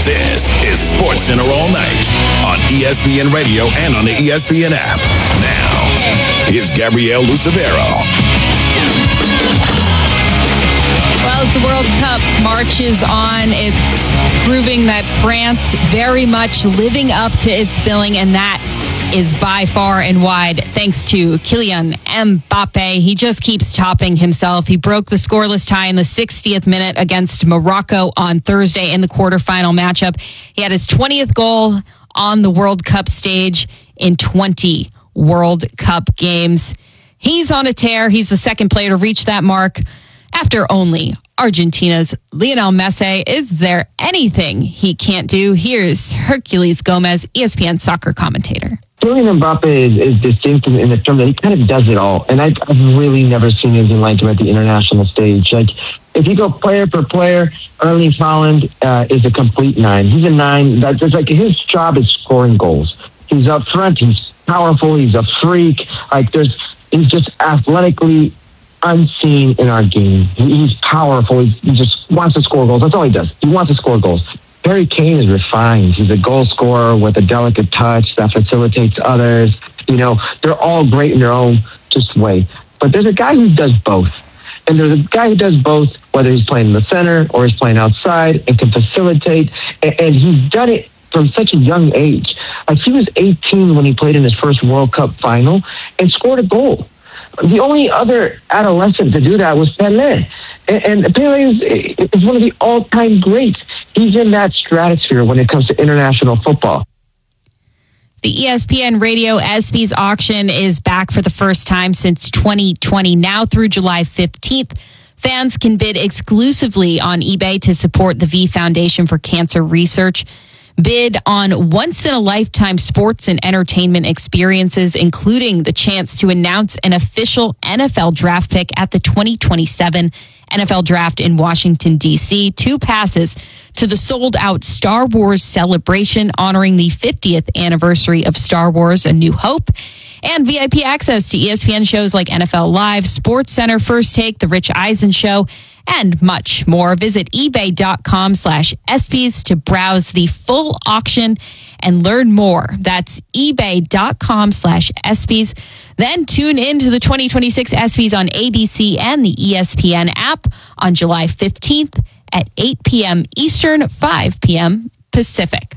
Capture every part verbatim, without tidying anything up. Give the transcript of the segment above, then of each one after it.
This is SportsCenter All Night on E S P N Radio and on the E S P N app. Now, here's Gabrielle Lucevero. Well, as the World Cup marches on, it's proving that France very much living up to its billing, and that is by far and wide thanks to Kylian Mbappe. He just keeps topping himself. He broke the scoreless tie in the sixtieth minute against Morocco on Thursday in the quarterfinal matchup. He had his twentieth goal on the World Cup stage in twenty World Cup games. He's on a tear. He's the second player to reach that mark after only Argentina's Lionel Messi. Is there anything he can't do? Here's Herculez Gomez, E S P N soccer commentator. Kylian Mbappe is, is distinct in, in the term that he kind of does it all. And I've, I've really never seen anything like him at the international stage. Like, if you go player per player, Erling Haaland uh, is a complete nine. He's a nine. That's like his job is scoring goals. He's up front. He's powerful. He's a freak. Like, there's, he's just athletically unseen in our game. He, he's powerful. He, he just wants to score goals. That's all he does. He wants to score goals. Harry Kane is refined. He's a goal scorer with a delicate touch that facilitates others. You know, they're all great in their own just way. But there's a guy who does both. And there's a guy who does both, whether he's playing in the center or he's playing outside and can facilitate. And, and he's done it from such a young age. Like, he was eighteen when he played in his first World Cup final and scored a goal. The only other adolescent to do that was Pelé. And, and Pelé is, is one of the all-time greats. He's in that stratosphere when it comes to international football. The E S P N Radio ESPYs auction is back for the first time since twenty twenty. Now through July fifteenth, fans can bid exclusively on eBay to support the V Foundation for Cancer Research. Bid on once-in-a-lifetime sports and entertainment experiences, including the chance to announce an official N F L draft pick at the twenty twenty-seven N F L Draft in Washington, D C, two passes to the sold-out Star Wars celebration honoring the fiftieth anniversary of Star Wars: A New Hope, and V I P access to E S P N shows like N F L Live, SportsCenter, First Take, The Rich Eisen Show, and much more. Visit ebay.com slash ESPYs to browse the full auction and learn more. That's ebay.com slash ESPYs. Then tune in to the twenty twenty-six ESPYs on A B C and the E S P N app on July fifteenth at eight p.m. Eastern, five p.m. Pacific.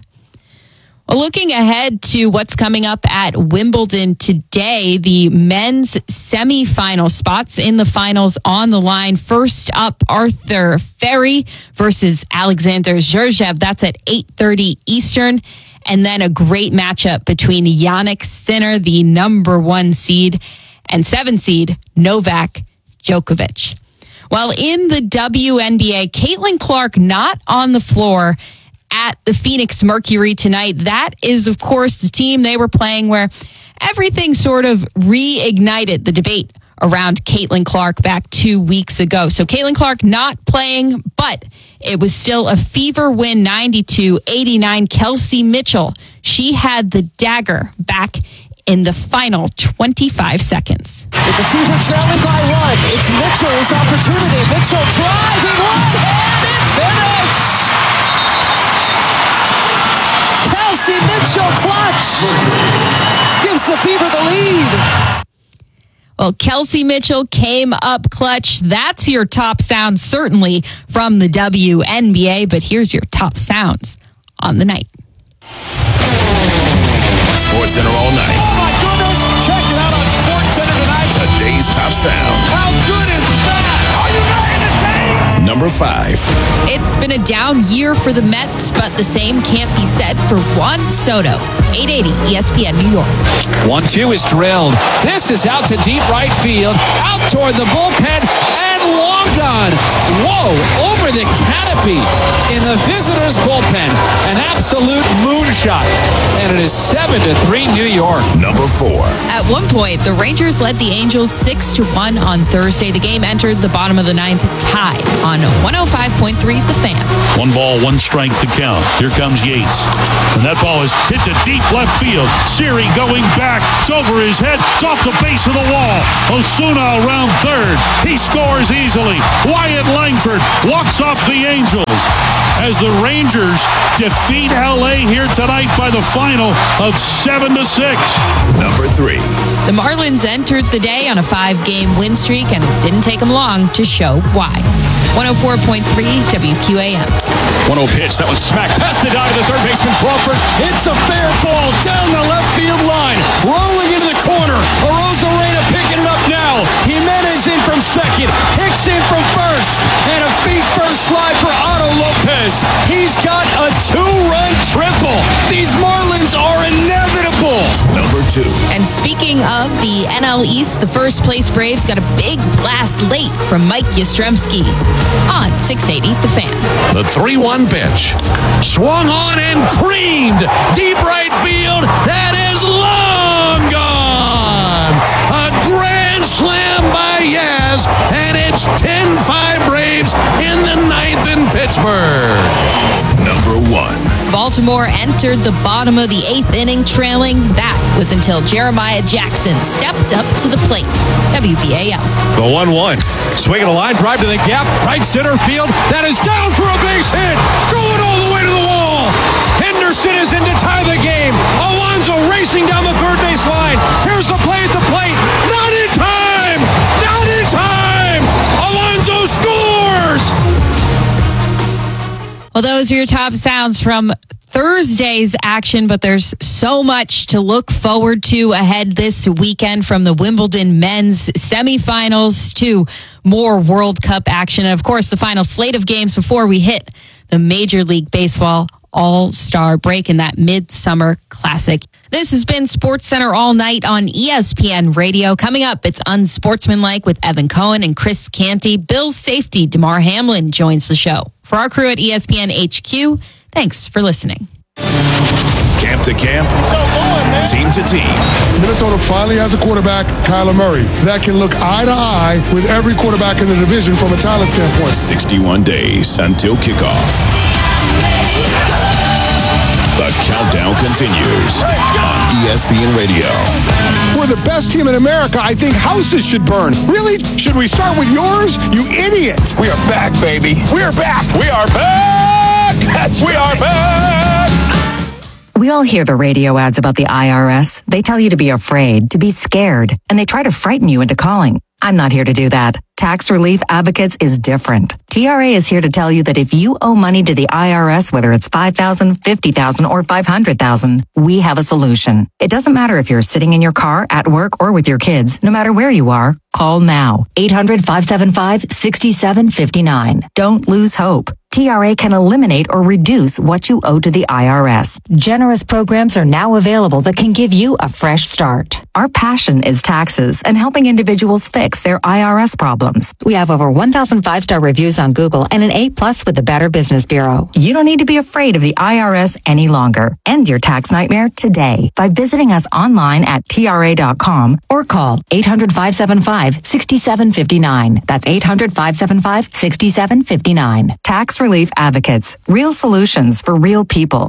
Well, looking ahead to what's coming up at Wimbledon today, the men's semifinal spots in the finals on the line. First up, Arthur Ferry versus Alexander Zverev. That's at eight thirty Eastern. And then a great matchup between Jannik Sinner, the number one seed, and seven seed Novak Djokovic. While in the W N B A, Caitlin Clark not on the floor at the Phoenix Mercury tonight. That is, of course, the team they were playing where everything sort of reignited the debate around Caitlin Clark back two weeks ago. So Caitlin Clark not playing, but it was still a fever win, ninety-two eighty-nine. Kelsey Mitchell, she had the dagger back in the final twenty-five seconds. With the Fever trailing by one, it's Mitchell's opportunity. Mitchell driving one-handed finish! Kelsey Mitchell clutch gives the Fever the lead. Well, Kelsey Mitchell came up clutch. That's your top sound, certainly from the W N B A, but here's your top sounds on the night. SportsCenter All Night. Oh my goodness! Check it out on SportsCenter tonight. Today's top sound. How good is that? Are you ready to take? Number five. It's been a down year for the Mets, but the same can't be said for Juan Soto. eight eighty E S P N New York. one two is drilled. This is out to deep right field, out toward the bullpen, and long gone. Whoa, over the canopy in the visitors' bullpen. An absolute moonshot. And it is seven to three New York. Number four. At one point, the Rangers led the Angels six to one on Thursday. The game entered the bottom of the ninth tied on one oh five point three The Fan. One ball, one strike to count. Here comes Yates. And that ball is hit to deep left field. Siri going back. It's over his head. It's off the base of the wall. Osuna around third. He scores easily. Wyatt Langford walks off the Angels. as the Rangers defeat L A here tonight by the final of seven to six. Number three. The Marlins entered the day on a five-game win streak, and it didn't take them long to show why. one oh four point three W Q A M. one oh pitch. That one smacked past the dive to the third baseman Crawford. It's a fair ball down the left field line. Rolling into the corner. Arozarena picking it up now. Jimenez in from second. Hicks in from first. And a feet first slide for Otto Lopez. He's got a two-run triple. These Marlins are inevitable. Number two. And speaking of the N L East, the first place Braves got a big blast late from Mike Yastrzemski on six eighty The Fan. The three one pitch. Swung on and creamed. Deep right field. That is long gone. A grand slam by Yaz. And it's ten five Braves in the ninth in Pittsburgh. Number one. Baltimore entered the bottom of the eighth inning trailing. That was until Jeremiah Jackson stepped up to the plate. W B A L. The one one. Swinging a line drive to the gap. Right center field. That is down for a base hit. Going all the way to the wall. Henderson is in to tie the game. Alonso racing down the third base line. Here's the play at the plate. Not in time. Not in time. Alonso scores. Well, those are your top sounds from Thursday's action, but there's so much to look forward to ahead this weekend, from the Wimbledon men's semifinals to more World Cup action. And of course, the final slate of games before we hit the Major League Baseball All-Star break in that Midsummer Classic. This has been SportsCenter All Night on E S P N Radio. Coming up, it's Unsportsmanlike with Evan Cohen and Chris Canty. Bills safety DeMar Hamlin joins the show. For our crew at E S P N H Q, thanks for listening. Camp to camp, team to team. Minnesota finally has a quarterback, Kyler Murray, that can look eye to eye with every quarterback in the division from a talent standpoint. sixty-one days until kickoff. The countdown continues on E S P N Radio. We're the best team in America. I think houses should burn. Really? Should we start with yours? You idiot. We are back, baby. We are back. We are back. That's we are back. We all hear the radio ads about the I R S. They tell you to be afraid, to be scared, and they try to frighten you into calling. I'm not here to do that. Tax Relief Advocates is different. T R A is here to tell you that if you owe money to the I R S, whether it's five thousand dollars, fifty thousand dollars, or five hundred thousand dollars, we have a solution. It doesn't matter if you're sitting in your car, at work, or with your kids. No matter where you are, call now. eight hundred, five seven five, six seven five nine. Don't lose hope. T R A can eliminate or reduce what you owe to the I R S. Generous programs are now available that can give you a fresh start. Our passion is taxes and helping individuals fix their I R S problems. We have over one thousand five-star reviews on Google and an A plus with the Better Business Bureau. You don't need to be afraid of the I R S any longer. End your tax nightmare today by visiting us online at T R A dot com or call eight hundred, five seven five, six seven five nine. That's eight hundred, five seven five, six seven five nine. Tax Relief Advocates. Real solutions for real people.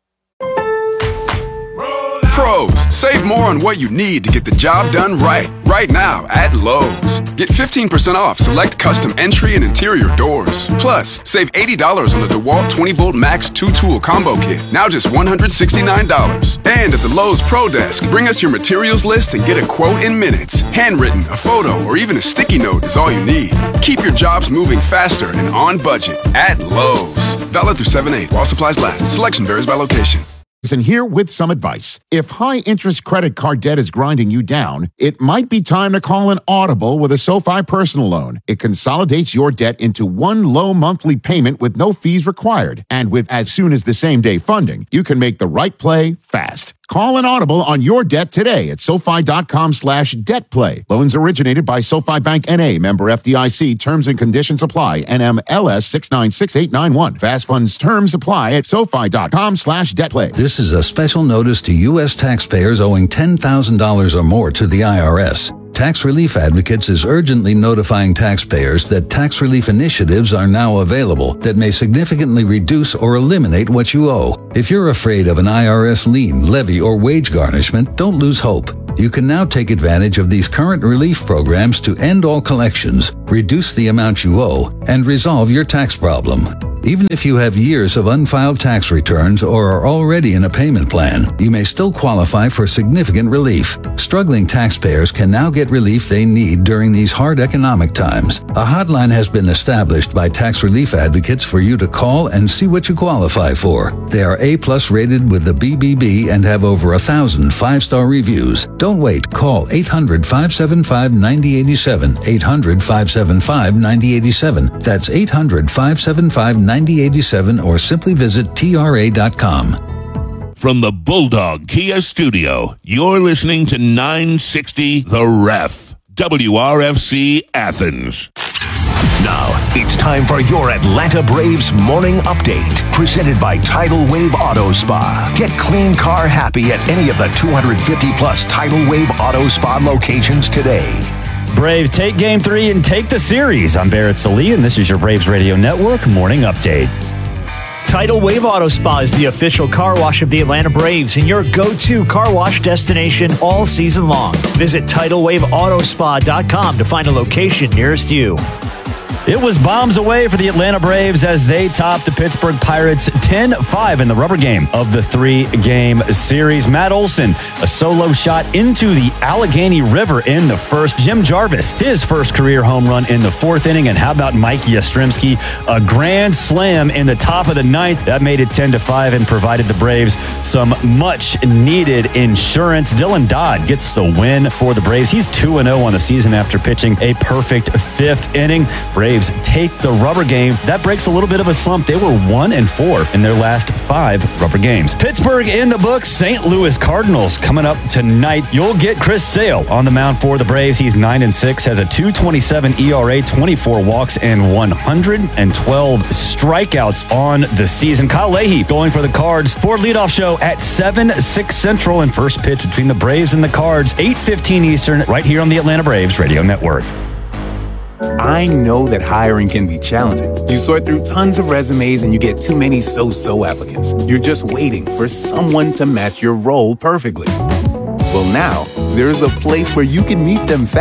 Pros, save more on what you need to get the job done right. Right now at Lowe's. Get fifteen percent off select custom entry and interior doors. Plus, save eighty dollars on the DeWalt twenty volt Max two tool combo kit. Now just one hundred sixty-nine dollars. And at the Lowe's Pro Desk, bring us your materials list and get a quote in minutes. Handwritten, a photo, or even a sticky note is all you need. Keep your jobs moving faster and on budget at Lowe's. Valid through seven eight while supplies last. Selection varies by location. And here with some advice. If high-interest credit card debt is grinding you down, it might be time to call an Audible with a SoFi personal loan. It consolidates your debt into one low monthly payment with no fees required. And with as soon as the same-day funding, you can make the right play fast. Call an Audible on your debt today at SoFi.com slash debt play. Loans originated by SoFi Bank N A, member F D I C. Terms and conditions apply. N M L S six nine six eight nine one. Fast funds terms apply at SoFi.com slash debt play. This is a special notice to U S taxpayers owing ten thousand dollars or more to the I R S. Tax Relief Advocates is urgently notifying taxpayers that tax relief initiatives are now available that may significantly reduce or eliminate what you owe. If you're afraid of an I R S lien, levy, or wage garnishment, don't lose hope. You can now take advantage of these current relief programs to end all collections, reduce the amount you owe, and resolve your tax problem. Even if you have years of unfiled tax returns or are already in a payment plan, you may still qualify for significant relief. Struggling taxpayers can now get relief they need during these hard economic times. A hotline has been established by tax relief advocates for you to call and see what you qualify for. They are A-plus rated with the B B B and have over a thousand five-star reviews. Don't wait. Call eight hundred, five seven five, nine zero eight seven, eight hundred, five seven five, nine zero eight seven. That's eight hundred, five seven five, nine zero eight seven or simply visit T R A dot com. From the Bulldog Kia Studio, you're listening to nine sixty The Ref, W R F C Athens. Now, it's time for your Atlanta Braves morning update, presented by Tidal Wave Auto Spa. Get clean car happy at any of the two hundred fifty plus Tidal Wave Auto Spa locations today. Braves take game three and take the series. I'm Barrett Salee, and this is your Braves Radio Network morning update. Tidal Wave Auto Spa is the official car wash of the Atlanta Braves and your go-to car wash destination all season long. Visit tidal wave auto spa dot com to find a location nearest you. It was bombs away for the Atlanta Braves as they topped the Pittsburgh Pirates ten five in the rubber game of the three-game series. Matt Olson, a solo shot into the Allegheny River in the first. Jim Jarvis, his first career home run in the fourth inning. And how about Mike Yastrzemski, a grand slam in the top of the ninth. That made it ten to five and provided the Braves some much-needed insurance. Dylan Dodd gets the win for the Braves. He's two and oh on the season after pitching a perfect fifth inning. Braves take the rubber game. That breaks a little bit of a slump. They were one and four in their last five rubber games. Pittsburgh in the books. Saint Louis Cardinals coming up tonight. You'll get Chris Sale on the mound for the Braves. He's nine and six, has a two twenty-seven E R A, twenty-four walks, and one hundred twelve strikeouts on the season. Kyle Leahy going for the Cards for leadoff show at seven, six Central, and first pitch between the Braves and the Cards, eight fifteen Eastern, right here on the Atlanta Braves Radio Network. I know that hiring can be challenging. You sort through tons of resumes and you get too many so-so applicants. You're just waiting for someone to match your role perfectly. Well, now, there's a place where you can meet them fast.